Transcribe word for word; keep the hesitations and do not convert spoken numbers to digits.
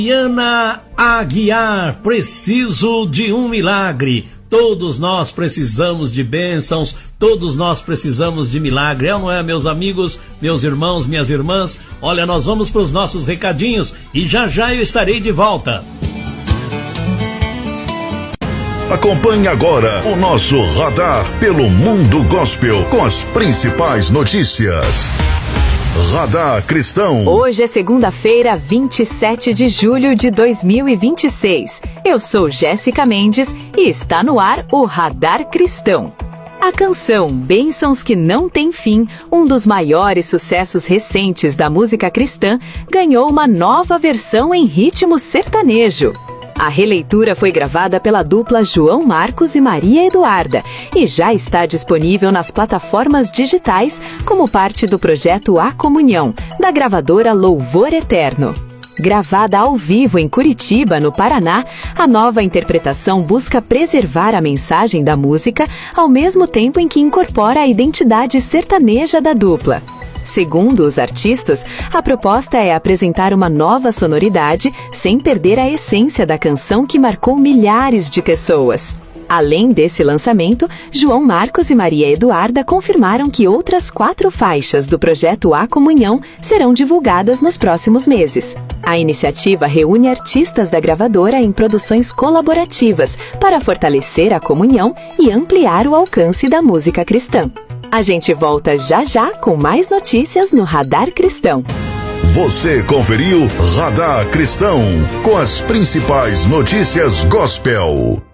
Ana Aguiar, preciso de um milagre. Todos nós precisamos de bênçãos, todos nós precisamos de milagre, é ou não é, meus amigos, meus irmãos, minhas irmãs? Olha, nós vamos para os nossos recadinhos e já já eu estarei de volta. Acompanhe agora o nosso radar pelo Mundo Gospel com as principais notícias. Radar Cristão. Hoje é segunda-feira, vinte e sete de julho de dois mil e vinte e seis. Eu sou Jéssica Mendes e está no ar o Radar Cristão. A canção Bênçãos que Não Têm Fim, um dos maiores sucessos recentes da música cristã, ganhou uma nova versão em ritmo sertanejo. A releitura foi gravada pela dupla João Marcos e Maria Eduarda e já está disponível nas plataformas digitais como parte do projeto A Comunhão, da gravadora Louvor Eterno. Gravada ao vivo em Curitiba, no Paraná, a nova interpretação busca preservar a mensagem da música ao mesmo tempo em que incorpora a identidade sertaneja da dupla. Segundo os artistas, a proposta é apresentar uma nova sonoridade sem perder a essência da canção que marcou milhares de pessoas. Além desse lançamento, João Marcos e Maria Eduarda confirmaram que outras quatro faixas do projeto A Comunhão serão divulgadas nos próximos meses. A iniciativa reúne artistas da gravadora em produções colaborativas para fortalecer a comunhão e ampliar o alcance da música cristã. A gente volta já já com mais notícias no Radar Cristão. Você conferiu Radar Cristão com as principais notícias gospel.